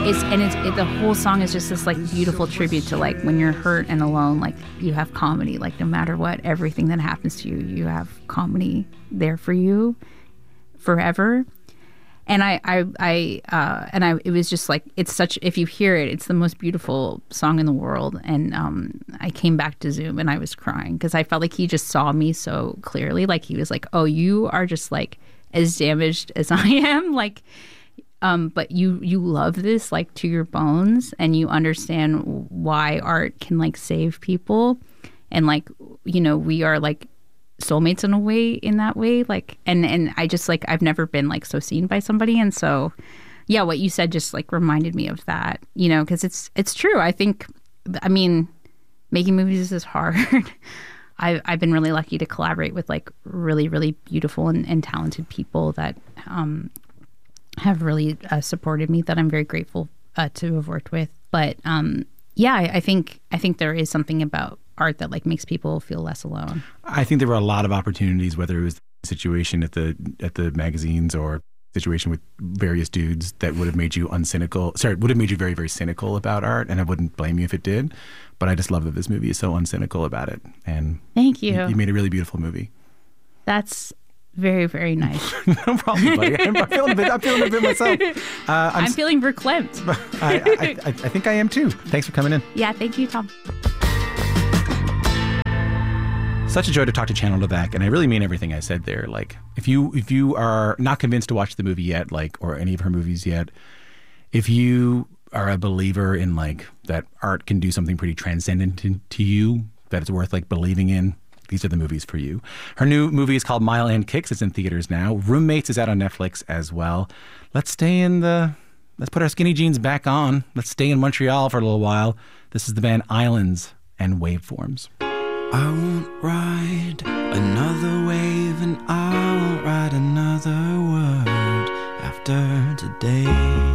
the whole song is just this like beautiful tribute to like when you're hurt and alone, like you have comedy, like no matter what, everything that happens to you, you have comedy there for you forever. And it was just like, it's such, if you hear it, it's the most beautiful song in the world. And I came back to Zoom and I was crying because I felt like he just saw me so clearly. Like he was like, oh, you are just like as damaged as I am. Like, but you love this like to your bones, and you understand why art can like save people. And like, you know, we are like soulmates in a way, in that way, like, and I just like, I've never been like so seen by somebody. And so yeah, what you said just like reminded me of that, you know, because it's true. I think, I mean, making movies is hard. I've been really lucky to collaborate with like really, really beautiful and talented people that have really supported me, that I'm very grateful to have worked with. But yeah, I think there is something about art that like makes people feel less alone. I think there were a lot of opportunities, whether it was the situation at the magazines or situation with various dudes, that would have made you would have made you very, very cynical about art, and I wouldn't blame you if it did. But I just love that this movie is so uncynical about it. And thank you. You made a really beautiful movie. That's very, very nice. No problem, buddy. I'm feeling a bit myself. I'm feeling verklempt. I think I am too. Thanks for coming in. Yeah, thank you, Tom. Such a joy to talk to Chantal Dweck, and I really mean everything I said there. Like, if you are not convinced to watch the movie yet, like, or any of her movies yet, if you are a believer in like that art can do something pretty transcendent to you, that it's worth like believing in, these are the movies for you. Her new movie is called Mile End Kicks. It's in theaters now. Roommates is out on Netflix as well. Let's put our skinny jeans back on. Let's stay in Montreal for a little while. This is the band Islands and Waveforms. I won't ride another wave, and I won't write another word after today.